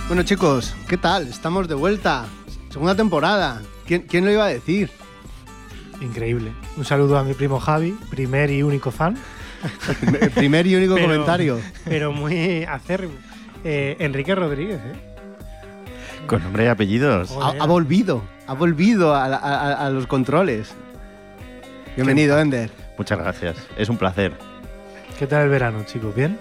Bueno, chicos, ¿qué tal? Estamos de vuelta. Segunda temporada. ¿Quién lo iba a decir? Increíble. Un saludo a mi primo Javi, primer y único fan. El primer y único comentario. Pero muy acérrimo. Enrique Rodríguez, Con nombre y apellidos. Ha volvido a los controles. Bienvenido, Ender. Muchas gracias. Es un placer. ¿Qué tal el verano, chicos? ¿Bien?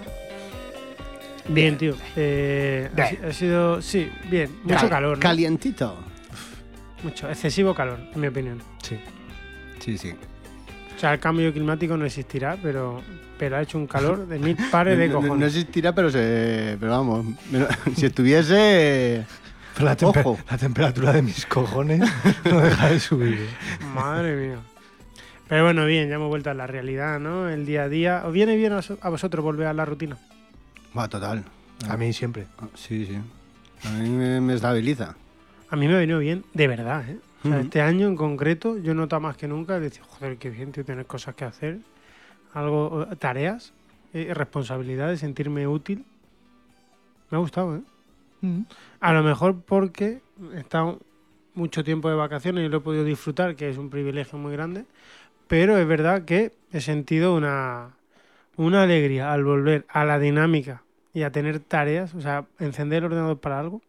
Bien, tío. Ha sido, sí, bien. Mucho calor, ¿no? Calientito. Mucho. Excesivo calor, en mi opinión. Sí. Sí. O sea, el cambio climático no existirá, pero ha hecho un calor de mil pares de cojones. No existirá, pero vamos, si estuviese... Pero la temperatura de mis cojones no deja de subir. Madre mía. Pero bueno, bien, ya hemos vuelto a la realidad, ¿no? El día a día. ¿Os viene bien a vosotros volver a la rutina? Va, total. A mí siempre. Sí. A mí me estabiliza. A mí me ha venido bien, de verdad, ¿eh? O sea, este año en concreto, yo notaba más que nunca, decía, joder, qué bien, tío, tener cosas que hacer, algo, tareas, responsabilidades, sentirme útil. Me ha gustado, ¿eh? A lo mejor porque he estado mucho tiempo de vacaciones y lo he podido disfrutar, que es un privilegio muy grande, pero es verdad que he sentido una alegría al volver a la dinámica y a tener tareas, o sea, encender el ordenador para algo.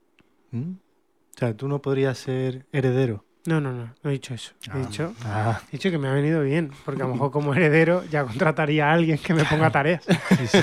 O sea, tú no podrías ser heredero. No he dicho eso. He dicho que me ha venido bien, porque a lo mejor como heredero ya contrataría a alguien que me ponga tareas. Sí.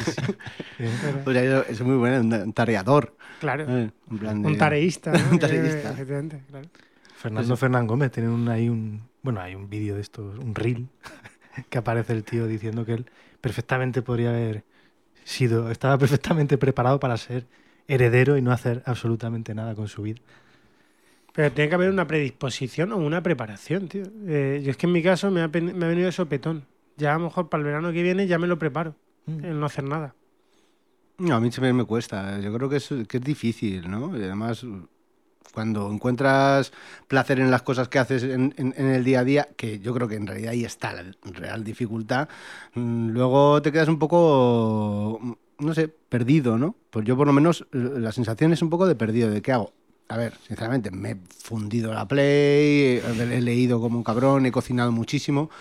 O sea, es muy bueno, un tareador. Claro. En plan de... Un tareísta, ¿no? Un tareísta. Efectivamente, claro. Fernán Gómez tiene hay un vídeo de estos, un reel, que aparece el tío diciendo que él perfectamente podría haber estaba perfectamente preparado para ser heredero y no hacer absolutamente nada con su vida. Pero tiene que haber una predisposición o una preparación, tío. Yo es que en mi caso me ha venido de sopetón. Ya a lo mejor para el verano que viene ya me lo preparo, el no hacer nada. No, a mí siempre me cuesta. Yo creo que es difícil, ¿no? Y además, cuando encuentras placer en las cosas que haces en el día a día, que yo creo que en realidad ahí está la real dificultad, luego te quedas un poco, no sé, perdido, ¿no? Pues yo por lo menos la sensación es un poco de perdido, de qué hago. A ver, sinceramente, me he fundido la Play, he leído como un cabrón, he cocinado muchísimo,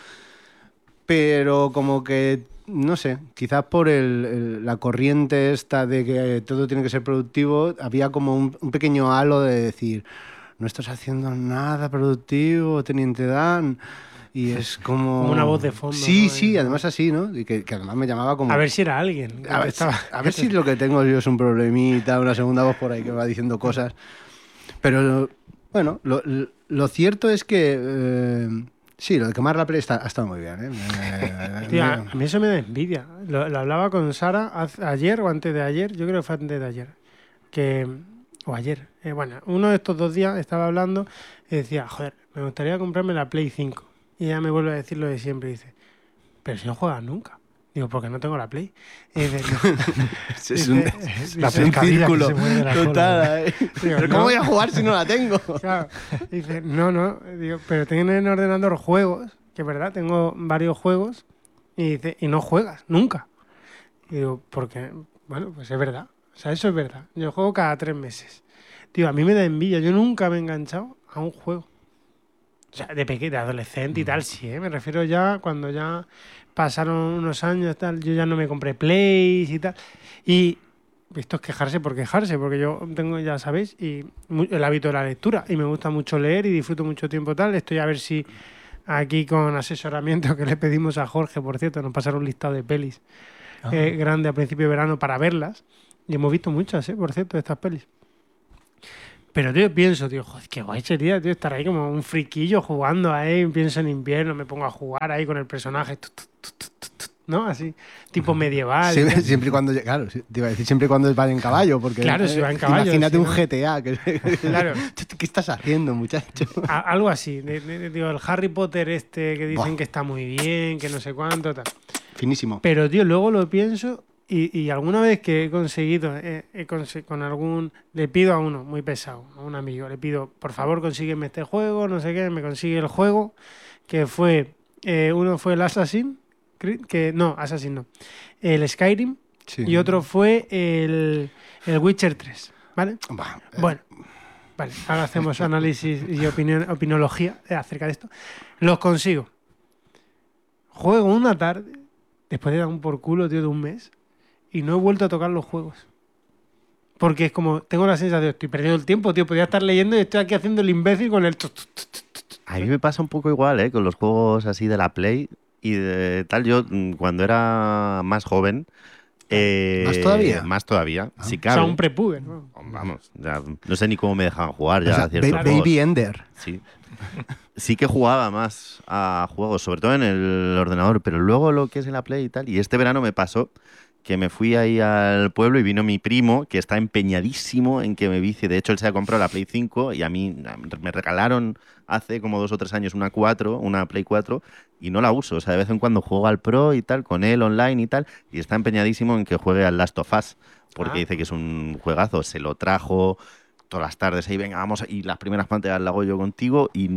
pero como que, no sé, quizás por la corriente esta de que todo tiene que ser productivo, había como un pequeño halo de decir, no estás haciendo nada productivo, Teniente Dan, y es como... Como una voz de fondo. Sí, además así, ¿no? Y que además me llamaba como... A ver si era alguien. A ver si lo que tengo yo es un problemita, una segunda voz por ahí que me va diciendo cosas. Pero, bueno, lo cierto es que... sí, lo de quemar la Play ha estado muy bien, ¿eh? Tío, a mí eso me da envidia. Lo hablaba con Sara ayer o antes de ayer, yo creo que fue antes de ayer. O ayer. Bueno, uno de estos 2 días estaba hablando y decía, joder, me gustaría comprarme la Play 5. Y ella me vuelve a decir lo de siempre. Y dice, pero si no juegas nunca. Digo, porque no tengo la Play. Y dice, no. Es un círculo total. Digo, ¿pero cómo voy a jugar si no la tengo? Claro. Dice, no. Digo, pero tengo en el ordenador juegos, que es verdad, tengo varios juegos. Y dice, y no juegas, nunca. Y digo, porque, bueno, pues es verdad. O sea, eso es verdad. Yo juego cada 3 meses. Tío, a mí me da envidia. Yo nunca me he enganchado a un juego. O sea, de pequeño, de adolescente y tal, sí, ¿eh? Me refiero ya cuando ya pasaron unos años, tal, yo ya no me compré Plays y tal. Y esto es quejarse, porque yo tengo, ya sabéis, el hábito de la lectura. Y me gusta mucho leer y disfruto mucho tiempo tal. Estoy a ver si aquí con asesoramiento que le pedimos a Jorge, por cierto, nos pasaron un listado de pelis grande a principio de verano para verlas. Y hemos visto muchas, por cierto, de estas pelis. Pero, tío, pienso, tío, joder, qué guay sería, tío, estar ahí como un friquillo jugando ahí, pienso en invierno, me pongo a jugar ahí con el personaje, ¿no? Así, tipo medieval. Sí, siempre y cuando, claro, te iba a decir siempre y cuando vaya en caballo, porque claro, si va en caballo. Imagínate sí, un ¿no? GTA. Claro. ¿Qué estás haciendo, muchacho? Algo así, digo, el Harry Potter que dicen que está muy bien, que no sé cuánto, tal. Finísimo. Pero, tío, luego lo pienso y alguna vez que he conseguido, con algún... Le pido a uno muy pesado, a un amigo, le pido, por favor, consígueme este juego, no sé qué, me consigue el juego, que fue... uno fue el Assassin no, el Skyrim, sí. Y otro fue el Witcher 3, ¿vale? Bah, Bueno, vale, ahora hacemos análisis y opinología acerca de esto. Los consigo. Juego una tarde, después de dar un por culo, tío, de un mes, y no he vuelto a tocar los juegos. Porque es como, tengo la sensación de estoy perdiendo el tiempo, tío, podría estar leyendo y estoy aquí haciendo el imbécil con el... A mí me pasa un poco igual, ¿eh? Con los juegos así de la Play y de tal. Yo, cuando era más joven... ¿Más todavía? Más todavía, si O cabe. sea, un prepuber, ¿no? Vamos, ya, no sé ni cómo me dejaban jugar o ya sea, ciertos Baby juegos. Ender. Sí. Sí que jugaba más a juegos, sobre todo en el ordenador, pero luego lo que es en la Play y tal. Y este verano me pasó que me fui ahí al pueblo y vino mi primo, que está empeñadísimo en que me vicie. De hecho, él se ha comprado la Play 5 y a mí me regalaron hace como 2 o 3 años una Play 4, y no la uso. O sea, de vez en cuando juego al Pro y tal, con él online y tal, y está empeñadísimo en que juegue al Last of Us, porque dice que es un juegazo. Se lo trajo todas las tardes ahí, venga, vamos, y las primeras pantallas las hago yo contigo, y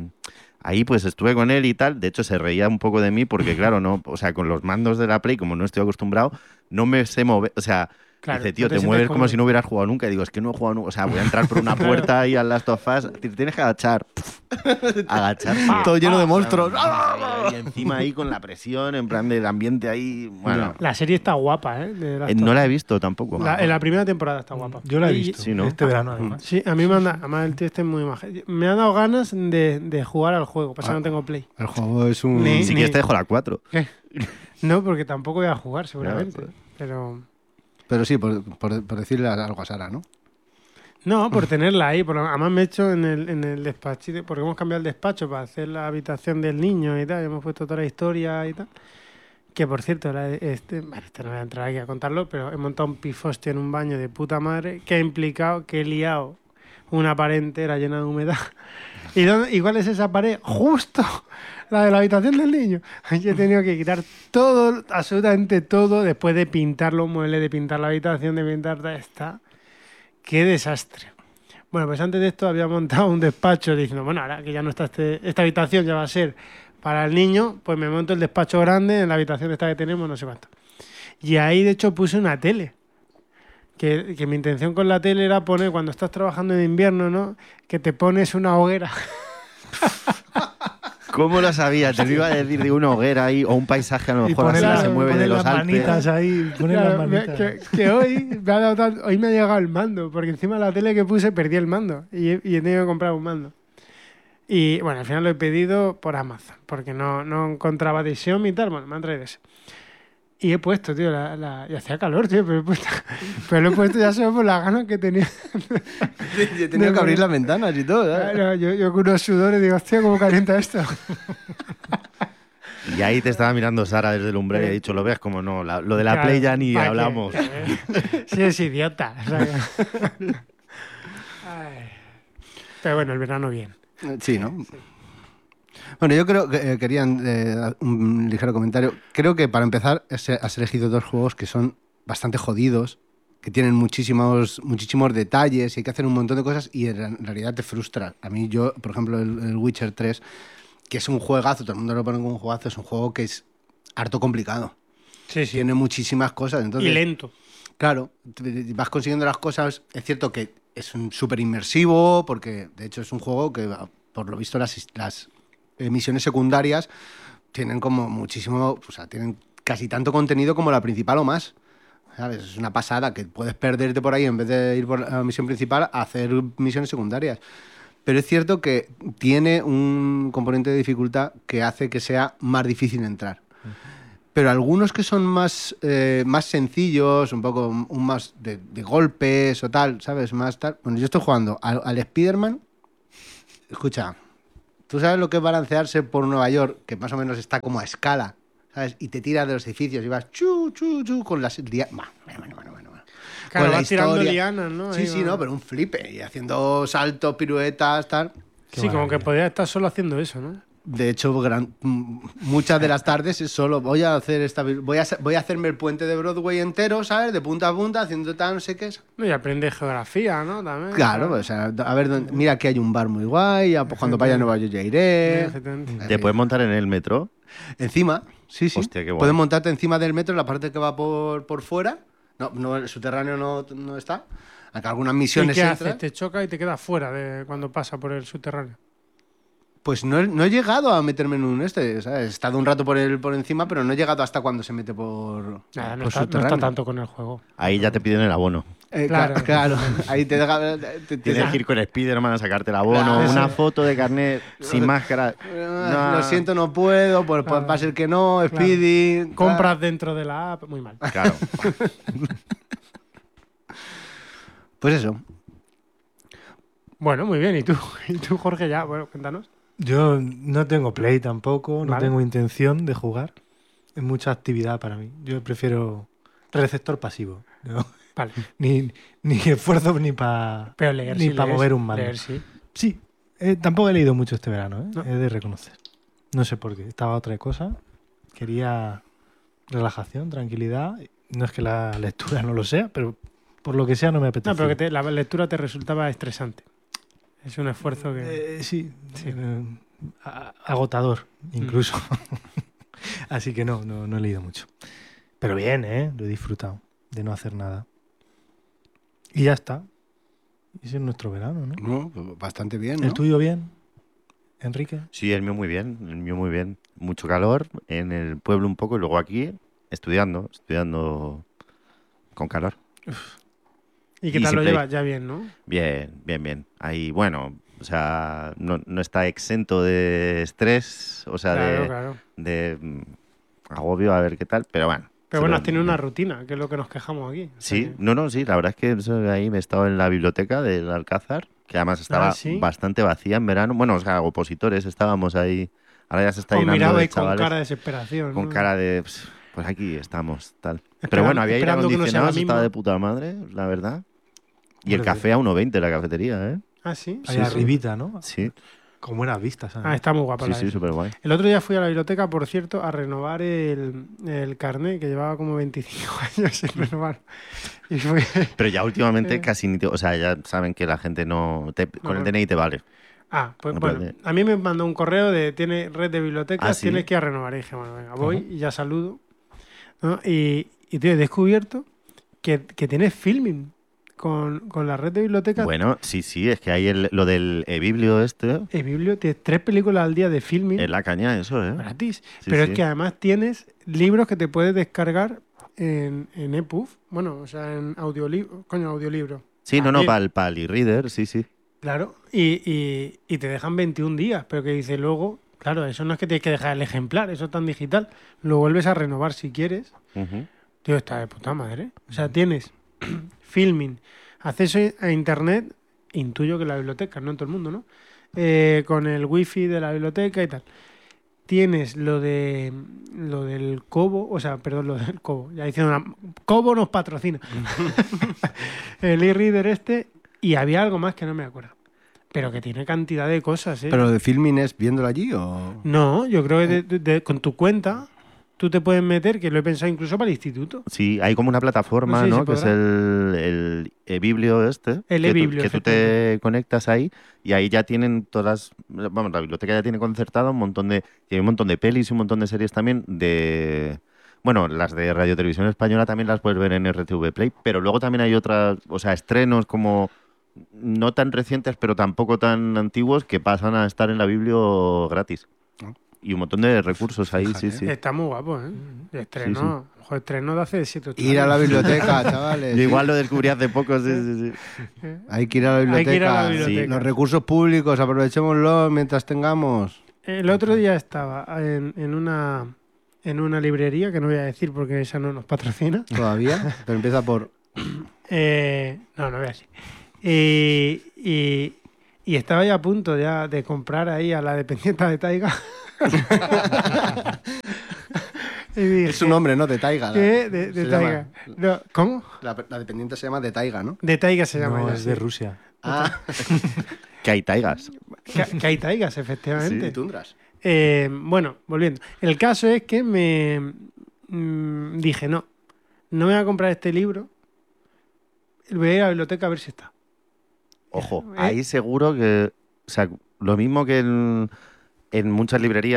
ahí pues estuve con él y tal. De hecho, se reía un poco de mí porque, claro, no, o sea, con los mandos de la Play, como no estoy acostumbrado, no me sé mover, o sea, Claro, dice, tío, no te te sientes mueves como cómodo. si no hubieras jugado nunca. Y digo, es que no he jugado nunca, o sea, voy a entrar por una puerta ahí al Last of Us, te tienes que agachar, agachar, Todo lleno de monstruos. y encima ahí con la presión, en plan del ambiente ahí, bueno, La serie está guapa, ¿eh? De Last no of la he Us. visto tampoco. En la primera temporada está guapa. Yo la he Y- visto. Sí, ¿no? Este verano, además. Sí, a mí me anda, además el tío este es muy majo. Me ha dado ganas de jugar al juego, pasa que no tengo Play. El juego es un... Ni- Si quieres te dejo la 4. No, porque tampoco voy a jugar seguramente. Claro, Pero Pero sí, por decirle algo a Sara, ¿no? no, por tenerla ahí. Además me he hecho en el despachito, porque hemos cambiado el despacho para hacer la habitación del niño y tal. Y hemos puesto toda la historia y tal. Que por cierto, bueno, no voy a entrar aquí a contarlo, pero he montado un pifostio en un baño de puta madre que ha implicado que he liado una pared entera llena de humedad. ¿Y cuál es esa pared? Justo la de la habitación del niño. Yo he tenido que quitar todo, absolutamente todo, después de pintar los muebles, de pintar la habitación, de pintar toda esta. ¡Qué desastre! Bueno, pues antes de esto había montado un despacho diciendo, bueno, ahora que ya no está esta habitación, ya va a ser para el niño, pues me monto el despacho grande en la habitación esta que tenemos, no sé cuánto. Y ahí, de hecho, puse una tele. Que mi intención con la tele era poner, cuando estás trabajando en invierno, ¿no? Que te pones una hoguera. ¿Cómo lo sabía? Te lo iba a decir de una hoguera ahí, o un paisaje a lo Y mejor poner así la- se mueve poner de los las Alpes. manitas ahí, poner Claro, las manitas. que hoy me ha llegado el mando, porque encima de la tele que puse perdí el mando y he tenido que comprar un mando. Y bueno, al final lo he pedido por Amazon, porque no encontraba de Xiaomi y tal. Bueno, me han traído ese. Y he puesto, tío, y hacía calor, tío, pero lo he puesto ya solo por las ganas que tenía. Yo he tenido que abrir las ventanas y todo, ¿sabes? Claro, yo con unos sudores digo, hostia, ¿cómo calienta esto? Y ahí te estaba mirando Sara desde el umbral y ha dicho, lo ves como no, lo de la Claro, Play ya ni ¿pa' qué? hablamos. Sí, es idiota. O sea que- Ay. Pero bueno, el verano bien. Sí, ¿no? Bueno, yo creo que querían un ligero comentario. Creo que para empezar has elegido 2 juegos que son bastante jodidos, que tienen muchísimos detalles y hay que hacer un montón de cosas y en realidad te frustran. A mí yo, por ejemplo, el Witcher 3, que es un juegazo, todo el mundo lo pone como un juegazo, es un juego que es harto complicado. Sí, sí. Tiene muchísimas cosas. Entonces, Y lento. claro, vas consiguiendo las cosas. Es cierto que es un súper inmersivo, porque de hecho es un juego que, por lo visto, las misiones secundarias tienen como muchísimo, o sea, tienen casi tanto contenido como la principal o más. ¿Sabes? Es una pasada que puedes perderte por ahí en vez de ir por la misión principal a hacer misiones secundarias. Pero es cierto que tiene un componente de dificultad que hace que sea más difícil entrar. Pero algunos que son más sencillos, un poco más de golpes o tal, ¿sabes? Más tal. Bueno, yo estoy jugando al Spider-Man. Escucha, ¿tú sabes lo que es balancearse por Nueva York, que más o menos está como a escala, ¿sabes? Y te tiras de los edificios y vas chu, chu, chu con las... Bueno. Claro, Con la vas tirando historia. lianas, ¿no? Sí, Ahí sí, va. no, pero un flipe. Y haciendo saltos, piruetas, tal. Sí, como que podría estar solo haciendo eso, ¿no? De hecho, muchas de las tardes es solo voy a hacerme el puente de Broadway entero, ¿sabes? De punta a punta, haciendo tal, no sé qué es. No, y aprende geografía, ¿no? También. Claro, o sea, a ver, mira, aquí hay un bar muy guay, pues cuando vaya a Nueva York ya iré. Efectivamente. ¿Te puedes montar en el metro? Encima, sí. Hostia, qué guay. Puedes montarte encima del metro, en la parte que va por fuera, No, el subterráneo no está. Aunque algunas ¿Y misiones qué entras. haces? Te choca y te quedas fuera de cuando pasa por el subterráneo. Pues no he llegado a meterme en un ¿sabes? He estado un rato por encima, pero no he llegado hasta cuando se mete por, Nada, no por está subterráneo. tanto con el juego. Ahí ya te piden el abono. Claro. Claro. Ahí te deja. Tienes que ir con Spiderman a sacarte el abono, Claro. una foto de carnet sin máscara. No. Lo siento, no puedo. Pues Claro. va a ser que no, Speedy. Compras dentro de la app, muy mal. Claro. Pues eso. Bueno, muy bien. ¿Y tú? ¿Y tú, Jorge, ya? Bueno, cuéntanos. Yo no tengo Play tampoco, no Vale. tengo intención de jugar. Es mucha actividad para mí. Yo prefiero receptor pasivo. ¿No? Vale. Ni esfuerzo ni para Pero leer ni sí, para lees. mover un mando. Leer sí. Sí, tampoco he leído mucho este verano, No. he de reconocer. No sé por qué, estaba otra cosa. Quería relajación, tranquilidad. No es que la lectura no lo sea, pero por lo que sea no me apetece. No, pero que la lectura te resultaba estresante. Es un esfuerzo que... Sí, Sí. agotador incluso. Así que no he leído mucho. Pero bien, lo he disfrutado de no hacer nada. Y ya está. Ese es nuestro verano, ¿no? No, pues bastante bien, ¿no? ¿El tuyo bien, Enrique? Sí, el mío muy bien, el mío muy bien. Mucho calor, en el pueblo un poco y luego aquí estudiando con calor. ¿Y qué y tal sin lo Play. llevas? Ya bien, ¿no? Bien. Ahí, bueno, o sea, no está exento de estrés, o sea, Claro. de agobio, a ver qué tal, pero bueno. Pero bueno, se has lo- tenido una rutina, que es lo que nos quejamos aquí. O sea Sí, que- sí, la verdad es que ahí me he estado en la biblioteca del Alcázar, que además estaba ¿sí? bastante vacía en verano. Bueno, o sea, opositores estábamos ahí, ahora ya se está Os llenando de mirabais con chavales cara de desesperación. con ¿no? cara de, pues aquí estamos, tal. Pero Esperando- bueno, había aire esperando que no sea la acondicionado, estaba misma. de puta madre, la verdad. Y el Hombre, café a 1,20 la cafetería, ¿eh? Ah, sí. Allá sí. arribita, ¿no? Sí, Con buenas vistas. ¿sabes? Ah, está muy guapa la sí, isla. súper guay. El otro día fui a la biblioteca, por cierto, a renovar el carnet, que llevaba como 25 años sin renovar. Y fui... Pero ya últimamente Eh. casi ni o sea, ya saben que la gente con el bueno. DNI te vale. Ah, pues No bueno, puede. a mí me mandó un correo de tiene red de bibliotecas, Ah, ¿sí? tienes que ir a renovar. Y dije, bueno, venga, voy y ya saludo. ¿No? Y tío, he descubierto que tienes filming con la red de bibliotecas. Bueno, sí, es que hay lo del e-biblio Biblio, tienes 3 películas al día de filming es la caña eso, ¿eh? gratis. Sí, Pero sí. es que además tienes libros que te puedes descargar en EPUB. Bueno, o sea, en audiolibro. Sí, no, También. para el e-reader, sí. Claro, y te dejan 21 días, pero que dice luego, claro, eso no es que tienes que dejar el ejemplar, eso es tan digital, lo vuelves a renovar si quieres. Ujú. Tío, está de puta madre. O sea, tienes filming, acceso a internet, intuyo que la biblioteca, no en todo el mundo, ¿no? Con el wifi de la biblioteca y tal. Tienes lo del Kobo, o sea, perdón, lo del Kobo. Ya diciendo Kobo nos patrocina. El e-reader este, y había algo más que no me acuerdo. Pero que tiene cantidad de cosas, ¿eh? ¿Pero lo de filming es viéndolo allí o...? No, yo creo que con tu cuenta tú te puedes meter, que lo he pensado incluso para el instituto. Sí, hay como una plataforma, No sé si ¿no? se Que es podrá. el e-biblio El que e-biblio, que tú te conectas ahí y ahí ya tienen todas, vamos, la biblioteca ya tiene concertado tiene un montón de pelis y un montón de series también bueno, las de Radio Televisión Española también las puedes ver en RTV Play, pero luego también hay otras, o sea, estrenos como no tan recientes, pero tampoco tan antiguos que pasan a estar en la biblio gratis. Ah. Y un montón de recursos ahí, Fíjate. sí. Está muy guapo, ¿eh? Estreno, ojo, estreno de hace 7 Ir a la biblioteca, chavales. Yo igual lo descubrí hace poco, sí. Hay que ir a la biblioteca. Hay que ir a la biblioteca. Sí, los recursos públicos, aprovechémoslos mientras tengamos. El otro día estaba en una librería, que no voy a decir porque esa no nos patrocina. Todavía, pero empieza por... No voy a decir. Y estaba ya a punto ya de comprar ahí a la dependienta de Taiga. Y dije, Es su nombre, ¿no? De Taiga. ¿qué? De se Taiga. llama. No, ¿cómo? La dependiente se llama de Taiga, ¿no? De Taiga se llama. No, ella, es de sí. Rusia. Ah, Que hay taigas. Que hay Taigas, efectivamente. y tundras. Bueno, volviendo. El caso es que me dije, no me voy a comprar este libro. Voy a ir a la biblioteca a ver si está. Ojo, ¿Eh? ahí seguro que, o sea, lo mismo que en muchas librerías,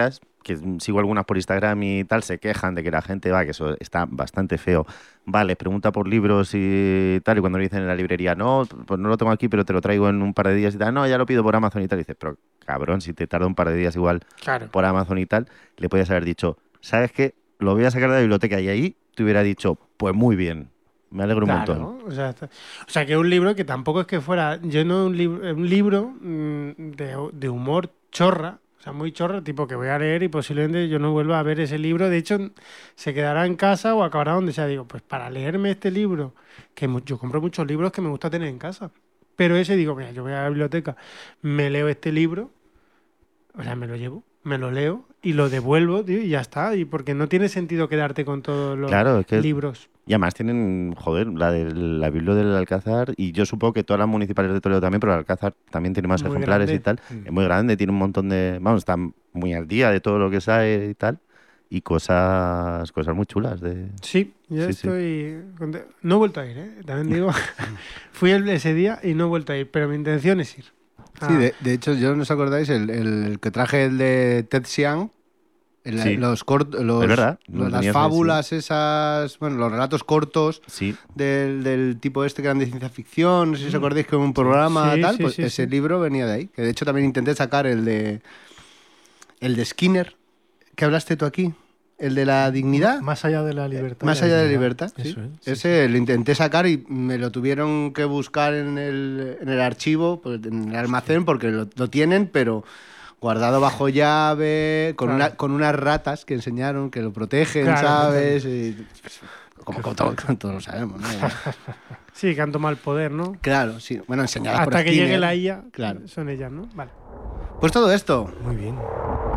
que sigo algunas por Instagram y tal, se quejan de que la gente va, que eso está bastante feo. Vale, pregunta por libros y tal, y cuando le dicen en la librería, no, pues no lo tengo aquí, pero te lo traigo en un par de días y tal, no, ya lo pido por Amazon y tal. Y dices, pero cabrón, si te tarda un par de días igual Claro. por Amazon y tal, le podías haber dicho, ¿sabes qué? Lo voy a sacar de la biblioteca y ahí te hubiera dicho, pues muy bien, me alegro un montón. Claro, o sea, que un libro que tampoco es que fuera, yo no un libro de humor chorra, o sea, muy chorra, tipo que voy a leer y posiblemente yo no vuelva a ver ese libro, de hecho se quedará en casa o acabará donde sea. Digo, pues para leerme este libro, que yo compro muchos libros que me gusta tener en casa, pero ese digo, mira, yo voy a la biblioteca, me leo este libro, o sea, me lo llevo, me lo leo y lo devuelvo, tío, y ya está, y porque no tiene sentido quedarte con todos los Claro, es que libros. y además tienen, joder, la Biblia del Alcázar, y yo supongo que todas las municipales de Toledo también, pero el Alcázar también tiene más Muy ejemplares grande. y tal. Es muy grande, tiene un montón de... Vamos, está muy al día de todo lo que sale y tal. Y cosas muy chulas. Sí, yo Sí, sí. estoy... No he vuelto a ir, ¿eh? También digo, fui ese día y no he vuelto a ir, pero mi intención es ir. Sí, de hecho, yo no os acordáis, el que traje el de Ted Chiang, Sí. los Es verdad, lo las tenías, fábulas esas, bueno, los relatos cortos Sí, del tipo este que eran de ciencia ficción, no sé si os acordáis que en un programa Sí, tal, sí, pues sí, ese sí. libro venía de ahí. Que de hecho también intenté sacar el de Skinner, que hablaste tú aquí, el de la dignidad. Más allá de la libertad. Más y la allá de la dignidad. libertad, sí. Eso es. Sí, Ese lo intenté sacar y me lo tuvieron que buscar en el archivo, pues, en el almacén, porque lo tienen, pero guardado bajo llave, Claro. con unas ratas que enseñaron que lo protegen, Claro, ¿sabes? Y, pues, como todos lo sabemos, ¿no? Sí, que han tomado el poder, ¿no? Claro, sí. Bueno, enseñadas por Hasta que Skinner. llegue la IA, Claro. son ellas, ¿no? Vale. Pues todo esto. Muy bien.